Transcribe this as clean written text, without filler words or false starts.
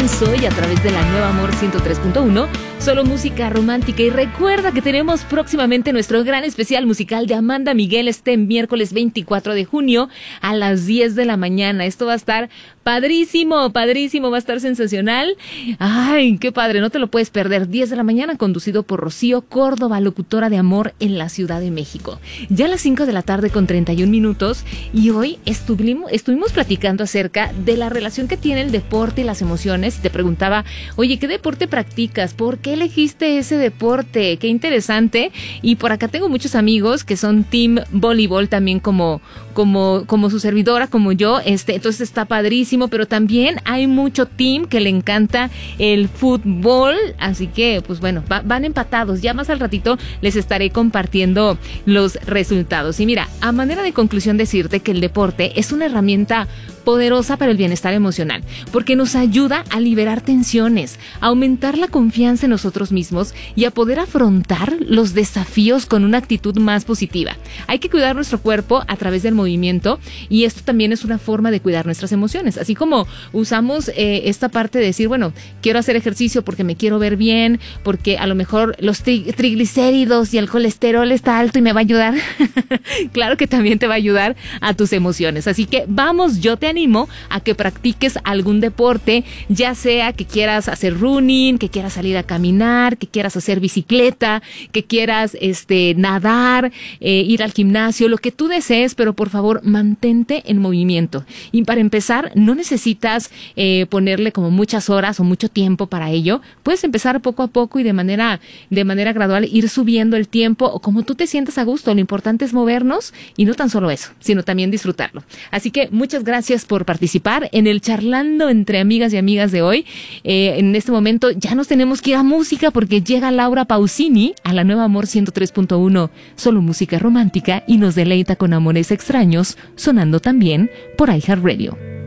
comienzo y a través de la Nueva Amor 103.1, solo música romántica. Y recuerda que tenemos próximamente nuestro gran especial musical de Amanda Miguel este miércoles 24 de junio a las 10 de la mañana. Esto va a estar padrísimo, padrísimo, va a estar sensacional. Ay, qué padre, no te lo puedes perder. 10 de la mañana, conducido por Rocío Córdoba, locutora de Amor en la Ciudad de México. Ya a las 5 de la tarde con 31 minutos y hoy estuvimos platicando acerca de la relación que tiene el deporte y las emociones. Te preguntaba, oye, ¿qué deporte practicas? ¿Por qué elegiste ese deporte? Qué interesante. Y por acá tengo muchos amigos que son team voleibol también como su servidora, como yo. Entonces está padrísimo, pero también hay mucho team que le encanta el fútbol. Así que, pues bueno, van empatados. Ya más al ratito les estaré compartiendo los resultados. Y mira, a manera de conclusión decirte que el deporte es una herramienta poderosa para el bienestar emocional, porque nos ayuda a liberar tensiones, a aumentar la confianza en nosotros mismos y a poder afrontar los desafíos con una actitud más positiva. Hay que cuidar nuestro cuerpo a través del movimiento y esto también es una forma de cuidar nuestras emociones, así como usamos esta parte de decir, bueno, quiero hacer ejercicio porque me quiero ver bien, porque a lo mejor los triglicéridos y el colesterol está alto y me va a ayudar. Claro que también te va a ayudar a tus emociones, así que vamos, yo te animo a que practiques algún deporte, ya sea que quieras hacer running, que quieras salir a caminar, que quieras hacer bicicleta, que quieras nadar, ir al gimnasio, lo que tú desees, pero por favor mantente en movimiento. Y para empezar, no necesitas ponerle como muchas horas o mucho tiempo para ello. Puedes empezar poco a poco y de manera gradual ir subiendo el tiempo o como tú te sientas a gusto. Lo importante es movernos y no tan solo eso, sino también disfrutarlo. Así que muchas gracias por participar en el Charlando entre Amigas y Amigas de hoy. En este momento ya nos tenemos que ir a música porque llega Laura Pausini a la Nueva Amor 103.1, solo música romántica, y nos deleita con Amores Extraños, sonando también por iHeartRadio.